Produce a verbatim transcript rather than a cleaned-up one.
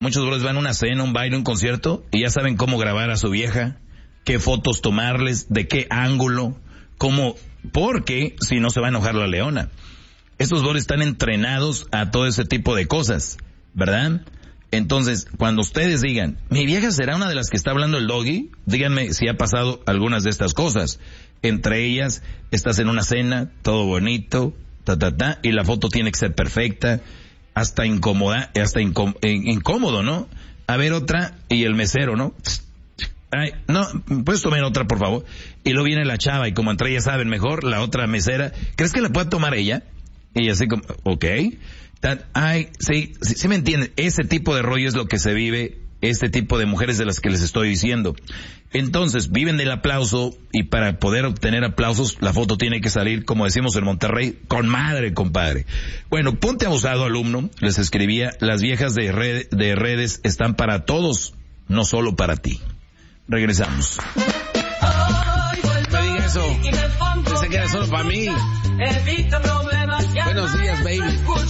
Muchos brothers van a una cena, un baile, un concierto, y ya saben cómo grabar a su vieja, qué fotos tomarles, de qué ángulo, cómo, porque si no se va a enojar la leona. Estos brothers están entrenados a todo ese tipo de cosas, ¿verdad? Entonces, cuando ustedes digan, mi vieja será una de las que está hablando el Doggy, díganme si ha pasado algunas de estas cosas. Entre ellas, estás en una cena, todo bonito, ta, ta, ta, y la foto tiene que ser perfecta, hasta incómoda, hasta incó- incómodo, ¿no? A ver otra, y el mesero, ¿no? Ay, no, ¿puedes tomar otra, por favor? Y luego viene la chava, y como entre ellas saben mejor, la otra mesera, ¿crees que la pueda tomar ella? Y así como, ok. Tan, ay, sí, sí, sí me entienden. Ese tipo de rollo es lo que se vive, este tipo de mujeres de las que les estoy diciendo. Entonces, viven del aplauso, y para poder obtener aplausos, la foto tiene que salir, como decimos en Monterrey, con madre, compadre. Bueno, ponte abusado, alumno. Les escribía, las viejas de, red, de redes están para todos, no solo para ti. Regresamos. No diga eso. Pensé que era solo para mí. Buenos días, baby.